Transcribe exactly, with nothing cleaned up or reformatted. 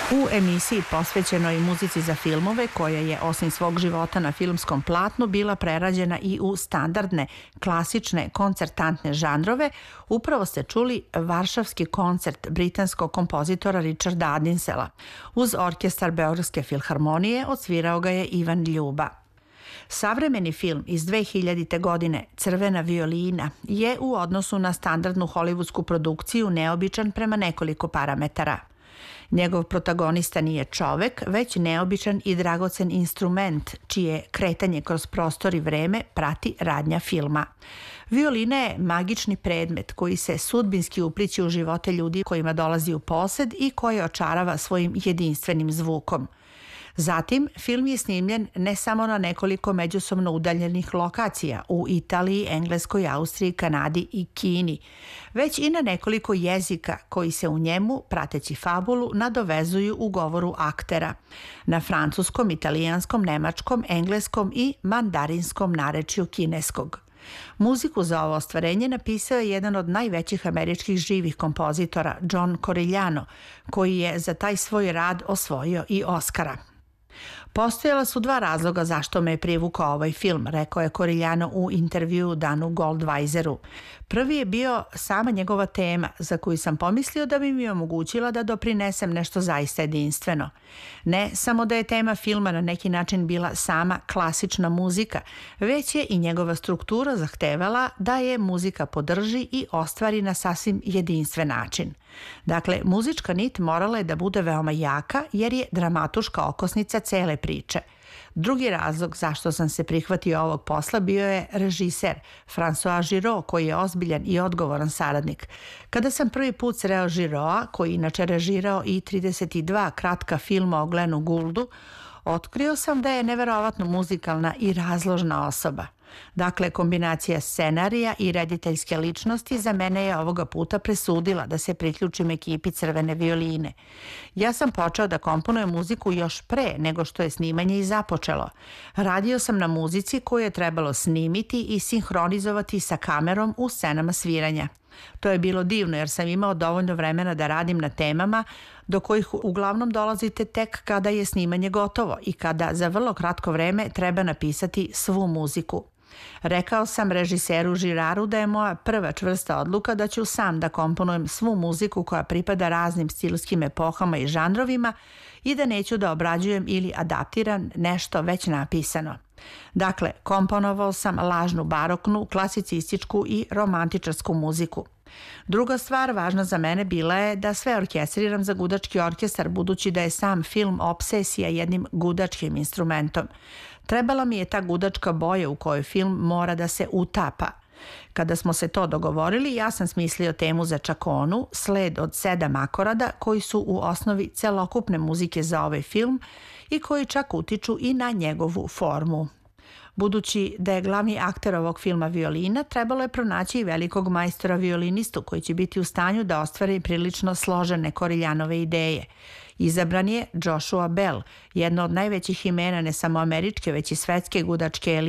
U emisiji posvećenoj muzici za filmove, koja je osim svog života na filmskom platnu bila prerađena i u standardne, klasične, koncertantne žanrove, upravo ste čuli Varšavski koncert britanskog kompozitora Richarda Addinsela. Uz orkestar Beogradske filharmonije odsvirao ga je Ivan Ljuba. Savremeni film iz dve hiljadite. godine Crvena violina je u odnosu na standardnu hollywoodsku produkciju neobičan prema nekoliko parametara. Njegov protagonista nije čovek, već neobičan i dragocen instrument, čije kretanje kroz prostor i vreme prati radnja filma. Violina je magični predmet koji se sudbinski upliće u živote ljudi kojima dolazi u posed i koje očarava svojim jedinstvenim zvukom. Zatim, film je snimljen ne samo na nekoliko međusobno udaljenih lokacija u Italiji, Engleskoj, Austriji, Kanadi i Kini, već i na nekoliko jezika koji se u njemu, prateći fabulu, nadovezuju u govoru aktera. Na francuskom, italijanskom, nemačkom, engleskom i mandarinskom narečju kineskog. Muziku za ovo ostvarenje napisao je jedan od najvećih američkih živih kompozitora, John Corigliano, koji je za taj svoj rad osvojio i Oskara. Postojala su dva razloga zašto me je privukao ovaj film, rekao je Corigliano u intervjuu danu Goldweiseru. Prvi je bio sama njegova tema, za koju sam pomislio da bi mi omogućila da doprinesem nešto zaista jedinstveno. Ne samo da je tema filma na neki način bila sama klasična muzika, već je i njegova struktura zahtevala da je muzika podrži i ostvari na sasvim jedinstven način. Dakle, muzička nit morala je da bude veoma jaka jer je dramatuška okosnica cele priče. Drugi razlog zašto sam se prihvatio ovog posla bio je režiser François Giraud, koji je ozbiljan i odgovoran saradnik. Kada sam prvi put sreo Giroa, koji inače režirao i trideset dva kratka filma o Glenu Gouldu, otkrio sam da je neverovatno muzikalna i razložna osoba. Dakle, kombinacija scenarija i rediteljske ličnosti za mene je ovoga puta presudila da se priključim ekipi Crvene violine. Ja sam počeo da komponujem muziku još pre nego što je snimanje i započelo. Radio sam na muzici koju je trebalo snimiti i sinhronizovati sa kamerom u scenama sviranja. To je bilo divno jer sam imao dovoljno vremena da radim na temama do kojih uglavnom dolazite tek kada je snimanje gotovo i kada za vrlo kratko vreme treba napisati svu muziku. Rekao sam režiseru Giraru da je moja prva čvrsta odluka da ću sam da komponujem svu muziku koja pripada raznim stilskim epohama i žanrovima i da neću da obrađujem ili adaptiram nešto već napisano. Dakle, komponovao sam lažnu baroknu, klasicističku i romantičarsku muziku. Druga stvar važna za mene bila je da sve orkestriram za gudački orkestar, budući da je sam film opsesija jednim gudačkim instrumentom. Trebala mi je ta gudačka boja u kojoj film mora da se utapa. Kada smo se to dogovorili, ja sam smislio temu za čakonu, sled od sedam akorada koji su u osnovi celokupne muzike za ovaj film i koji čak utiču i na njegovu formu. Budući da je glavni akter ovog filma violina, trebalo je pronaći i velikog majstora violinistu koji će biti u stanju da ostvari prilično složene Corillanove ideje. Izabran je Joshua Bell, jedno od najvećih imena ne samo američke, već i svetske gudačke elite.